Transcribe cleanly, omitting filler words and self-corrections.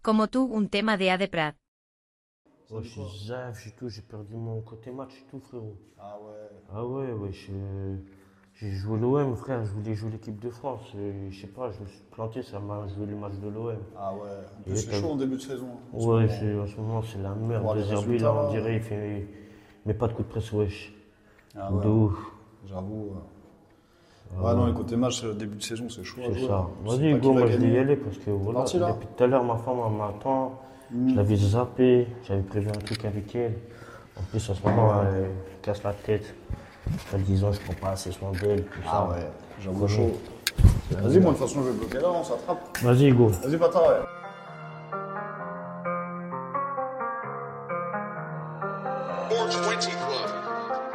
como tú un tema de A de Prat. Ouais, je suis zaf, j'ai tout, j'ai perdu mon côté match et tout, frérot. Ah ouais. Ah ouais, ouais, j'ai joué l'OM, frère, je voulais jouer l'équipe de France. Je sais pas, je me suis planté, ça m'a joué le match de l'OM. Ah ouais. En plus, Et c'est t'as- chaud en début de saison. En ce Ouais, moment. en ce moment, c'est la merde. Voir les De Zerbi, résultats, là, on là. dirait, il met pas de coup de presse, wesh. Ah De ouais. ouf. J'avoue. Ouais, non, les côtés match, début de saison, c'est chaud à C'est jouer. ça. Tu sais Vas-y, pas Hugo, qui va moi je vais y gagner. aller parce que voilà, Parti, là depuis tout à l'heure, ma femme elle m'attend. Je l'avais zappé, j'avais prévu un truc avec elle. En plus, en ce moment, elle me casse la tête. En disant, je prends pas assez soin d'elle, tout ça. Ah ouais, j'avoue Vraiment. chaud. Vas-y, moi, de toute façon, je vais bloquer là, on s'attrape. Vas-y, Hugo. Vas-y, Pata, ouais.